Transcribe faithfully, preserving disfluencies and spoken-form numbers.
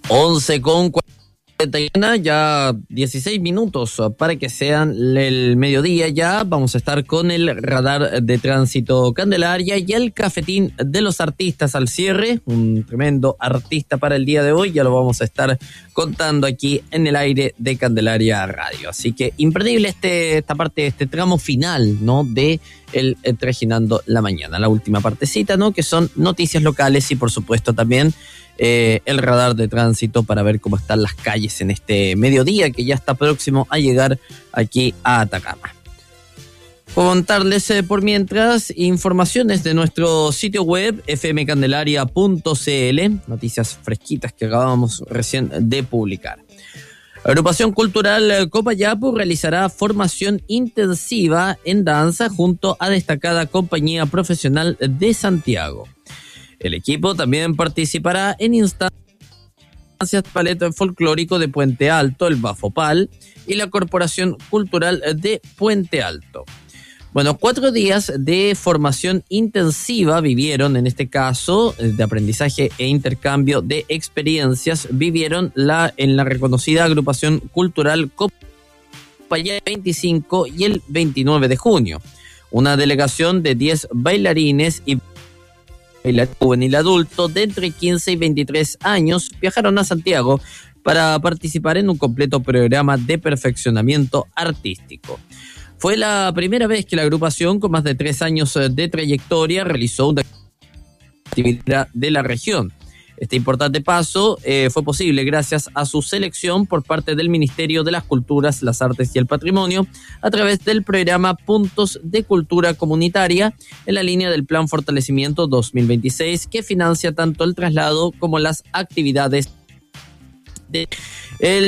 once con cuarenta, ya dieciséis minutos para que sean el mediodía. Ya vamos a estar con el radar de tránsito Candelaria y el cafetín de los artistas al cierre. Un tremendo artista para el día de hoy, ya lo vamos a estar contando aquí en el aire de Candelaria Radio. Así que imperdible este, esta parte, este tramo final, ¿no? De el, el Trajinando la Mañana, la última partecita, ¿no? Que son noticias locales y por supuesto también Eh, el radar de tránsito para ver cómo están las calles en este mediodía que ya está próximo a llegar aquí a Atacama. Contarles eh, por mientras informaciones de nuestro sitio web f m candelaria punto c l, noticias fresquitas que acabamos recién de publicar. Agrupación Cultural Copayapo realizará formación intensiva en danza junto a destacada compañía profesional de Santiago. El equipo también participará en instancias Ballet Folclórico de Puente Alto, el Bafopal y la Corporación Cultural de Puente Alto. Bueno, cuatro días de formación intensiva vivieron, en este caso, de aprendizaje e intercambio de experiencias, vivieron la, en la reconocida Agrupación Cultural Copayapo veinticinco y el veintinueve de junio. Una delegación de diez bailarines y el juvenil adulto de entre quince y veintitrés años viajaron a Santiago para participar en un completo programa de perfeccionamiento artístico. Fue la primera vez que la agrupación, con más de tres años de trayectoria, realizó una actividad de la región. Este importante paso eh, fue posible gracias a su selección por parte del Ministerio de las Culturas, las Artes y el Patrimonio a través del programa Puntos de Cultura Comunitaria en la línea del Plan Fortalecimiento dos mil veintiséis, que financia tanto el traslado como las actividades de el